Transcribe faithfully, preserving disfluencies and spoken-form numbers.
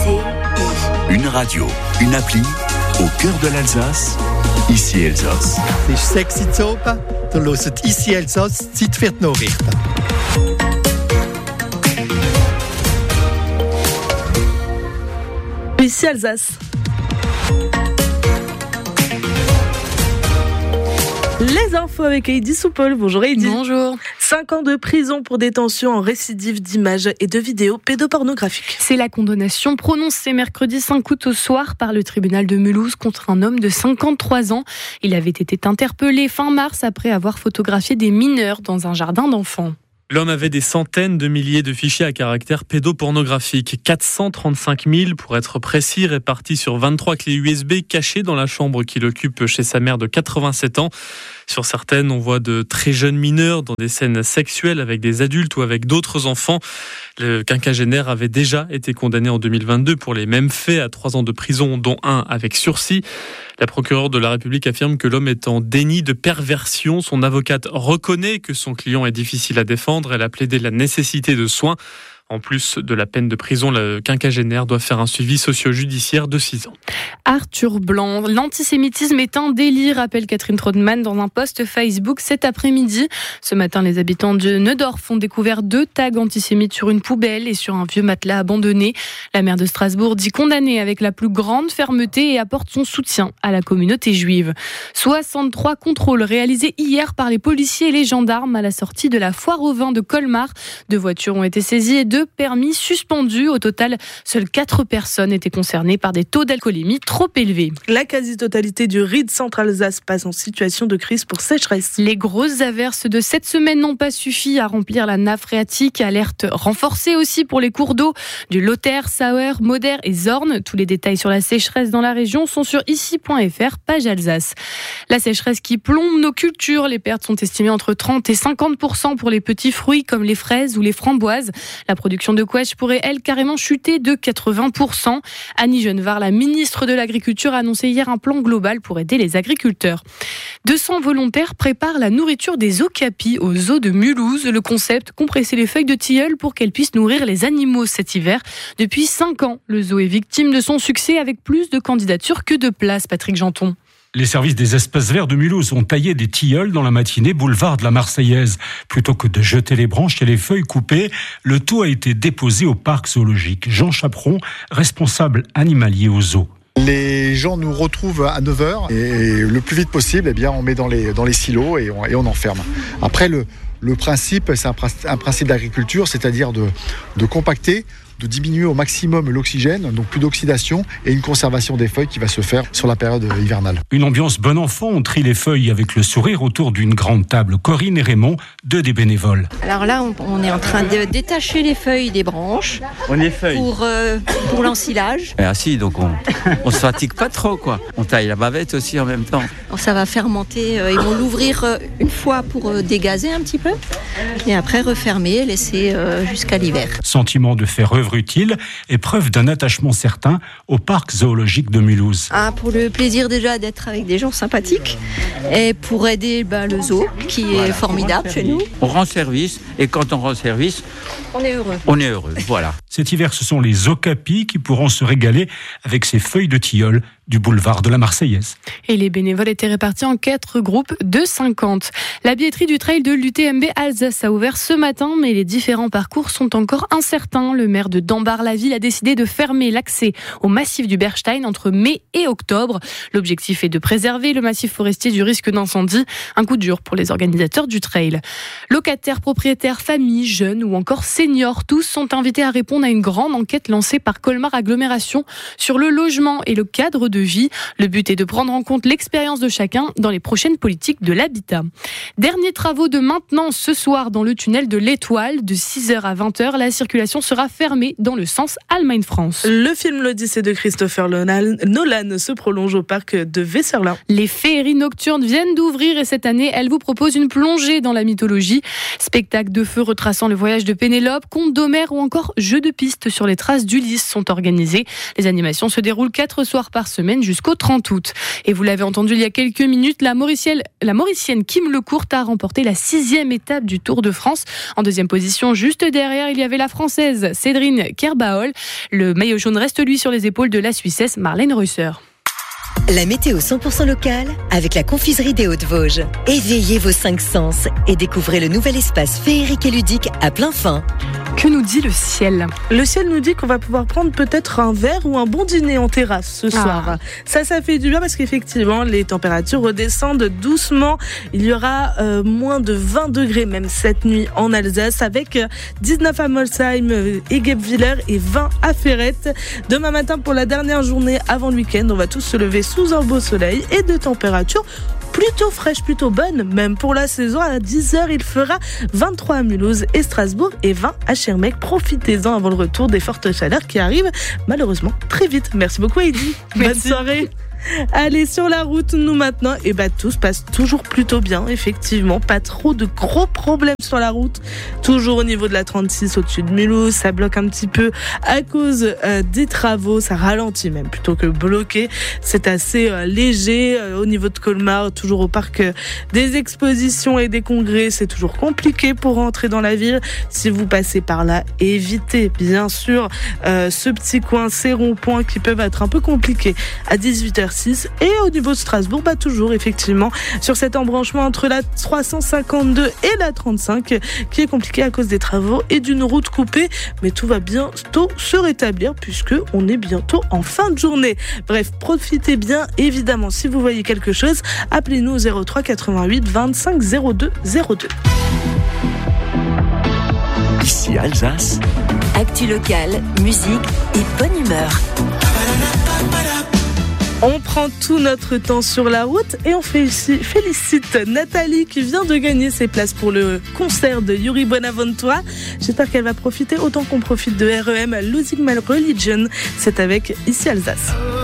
Une radio, une appli, au cœur de l'Alsace, ici Elsass. Es ist sechs Uhr zu oben, da hört ici Elsass, Zeit für die Nachrichten. Ici Alsace. Les infos avec Heidi Soupol. Bonjour Heidi. Bonjour. Cinq ans de prison pour détention en récidive d'images et de vidéos pédopornographiques. C'est la condamnation prononcée mercredi cinq août au soir par le tribunal de Mulhouse contre un homme de cinquante-trois ans. Il avait été interpellé fin mars après avoir photographié des mineurs dans un jardin d'enfants. L'homme avait des centaines de milliers de fichiers à caractère pédopornographique, quatre cent trente-cinq mille pour être précis, répartis sur vingt-trois clés U S B cachées dans la chambre qu'il occupe chez sa mère de quatre-vingt-sept ans. Sur certaines, on voit de très jeunes mineurs dans des scènes sexuelles avec des adultes ou avec d'autres enfants. Le quinquagénaire avait déjà été condamné en deux mille vingt-deux pour les mêmes faits à trois ans de prison, dont un avec sursis. La procureure de la République affirme que l'homme est en déni de perversion. Son avocate reconnaît que son client est difficile à défendre. Elle a plaidé la nécessité de soins. En plus de la peine de prison, le quinquagénaire doit faire un suivi socio-judiciaire de six ans. Arthur Blanc, l'antisémitisme est un délit, rappelle Catherine Trautmann dans un post Facebook cet après-midi. Ce matin, les habitants de Neudorf ont découvert deux tags antisémites sur une poubelle et sur un vieux matelas abandonné. La maire de Strasbourg dit condamner avec la plus grande fermeté et apporte son soutien à la communauté juive. soixante-trois contrôles réalisés hier par les policiers et les gendarmes à la sortie de la foire au vin de Colmar. Deux voitures ont été saisies et deux permis suspendus. Au total, seules quatre personnes étaient concernées par des taux d'alcoolémie trop élevés. La quasi-totalité du Ried Centre-Alsace passe en situation de crise pour sécheresse. Les grosses averses de cette semaine n'ont pas suffi à remplir la nappe phréatique. Alerte renforcée aussi pour les cours d'eau du Lothaire, Sauer, Moder et Zorn. Tous les détails sur la sécheresse dans la région sont sur ici point f r, page Alsace. La sécheresse qui plombe nos cultures. Les pertes sont estimées entre trente et cinquante pour cent pour les petits fruits comme les fraises ou les framboises. La La production de quetch pourrait, elle, carrément chuter de quatre-vingts pour cent. Annie Genevard, la ministre de l'Agriculture, a annoncé hier un plan global pour aider les agriculteurs. deux cents volontaires préparent la nourriture des okapis aux zoos de Mulhouse. Le concept, compresser les feuilles de tilleul pour qu'elles puissent nourrir les animaux cet hiver. Depuis cinq ans, le zoo est victime de son succès avec plus de candidatures que de places. Patrick Janton. Les services des espaces verts de Mulhouse ont taillé des tilleuls dans la matinée boulevard de la Marseillaise. Plutôt que de jeter les branches et les feuilles coupées, le tout a été déposé au parc zoologique. Jean Chaperon, responsable animalier au zoo. Les gens nous retrouvent à neuf heures et le plus vite possible, eh bien, on met dans les, dans les silos et on, et on enferme. Après, le, le principe, c'est un, un principe d'agriculture, c'est-à-dire de, de compacter, de diminuer au maximum l'oxygène, donc plus d'oxydation et une conservation des feuilles qui va se faire sur la période hivernale. Une ambiance bon enfant, on trie les feuilles avec le sourire autour d'une grande table. Corinne et Raymond, deux des bénévoles. Alors là, on, on est en train de détacher les feuilles des branches on les feuilles. pour, euh, pour l'ensilage. Ah si, donc on on se fatigue pas trop, quoi. On taille la bavette aussi en même temps. Ça va fermenter, euh, ils vont l'ouvrir euh, une fois pour euh, dégazer un petit peu et après refermer, laisser euh, jusqu'à l'hiver. Sentiment de faire œuvre utile et preuve d'un attachement certain au parc zoologique de Mulhouse. Ah, pour le plaisir déjà d'être avec des gens sympathiques et pour aider bah, le zoo qui est voilà. formidable chez nous. On rend service et quand on rend service, on est heureux. On est heureux, voilà. Cet hiver, ce sont les okapis qui pourront se régaler avec ces feuilles de tilleul du boulevard de la Marseillaise. Et les bénévoles étaient répartis en quatre groupes de cinquante. La billetterie du trail de l'U T M B Alsace a ouvert ce matin, mais les différents parcours sont encore incertains. Le maire de Dambar-la-Ville a décidé de fermer l'accès au massif du Berstein entre mai et octobre. L'objectif est de préserver le massif forestier du risque d'incendie. Un coup dur pour les organisateurs du trail. Locataires, propriétaires, familles, jeunes ou encore seniors, tous sont invités à répondre à une grande enquête lancée par Colmar Agglomération sur le logement et le cadre de vie. Le but est de prendre en compte l'expérience de chacun dans les prochaines politiques de l'habitat. Derniers travaux de maintenance ce soir dans le tunnel de l'Étoile. De six heures à vingt heures, la circulation sera fermée dans le sens Allemagne-France. Le film L'Odyssée de Christopher Nolan se prolonge au parc de Vesserlin. Les féeries nocturnes viennent d'ouvrir et cette année, elles vous proposent une plongée dans la mythologie. Spectacle de feu retraçant le voyage de Pénélope, conte d'Homère ou encore jeu de de pistes sur les traces d'Ulysse sont organisées. Les animations se déroulent quatre soirs par semaine jusqu'au trente août. Et vous l'avez entendu il y a quelques minutes, la Mauricienne, la Mauricienne Kim Lecourt a remporté la sixième étape du Tour de France. En deuxième position, juste derrière, il y avait la Française Cédrine Kerbaol. Le maillot jaune reste lui sur les épaules de la Suissesse Marlène Reusser. La météo cent pour cent locale avec la confiserie des Hauts-de-Vosges. Éveillez vos cinq sens et découvrez le nouvel espace féerique et ludique à plein fin. Que nous dit le ciel ? Le ciel nous dit qu'on va pouvoir prendre peut-être un verre ou un bon dîner en terrasse ce soir. Ah. Ça, ça fait du bien parce qu'effectivement, les températures redescendent doucement. Il y aura euh, moins de vingt degrés même cette nuit en Alsace avec dix-neuf à Molsheim et Guebwiller et vingt à Ferrette. Demain matin, pour la dernière journée avant le week-end, on va tous se lever sous un beau soleil et de températures plutôt fraîche, plutôt bonne, même pour la saison. À dix heures, il fera vingt-trois à Mulhouse et Strasbourg et vingt à Schirmeck. Profitez-en avant le retour des fortes chaleurs qui arrivent malheureusement très vite. Merci beaucoup Heidi. Bonne soirée. Allez, sur la route, nous maintenant, et bah tout se passe toujours plutôt bien, effectivement, pas trop de gros problèmes sur la route, toujours au niveau de la trente-six au-dessus de Mulhouse, ça bloque un petit peu à cause euh, des travaux, ça ralentit même plutôt que bloquer, c'est assez euh, léger euh, au niveau de Colmar, toujours au parc euh, des expositions et des congrès, c'est toujours compliqué pour rentrer dans la ville. Si vous passez par là, évitez bien sûr euh, ce petit coin, ces ronds-points qui peuvent être un peu compliqués à dix-huit heures six. Et au niveau de Strasbourg, bah toujours effectivement sur cet embranchement entre la trois cent cinquante-deux et la trente-cinq qui est compliqué à cause des travaux et d'une route coupée, mais tout va bientôt se rétablir puisque on est bientôt en fin de journée. Bref, profitez bien, évidemment, si vous voyez quelque chose, appelez-nous au zéro trois quatre-vingt-huit vingt-cinq zéro deux zéro deux. Ici Alsace. Actu locale, musique et bonne humeur. On prend tout notre temps sur la route et on félicite Nathalie qui vient de gagner ses places pour le concert de Yuri Bonaventura. J'espère qu'elle va profiter autant qu'on profite de R E M Losing My Religion. C'est avec Ici Alsace.